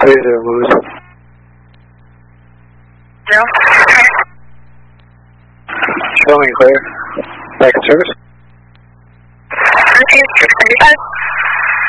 30 Lewis. No. Showing clear. Back in service. Okay, 635.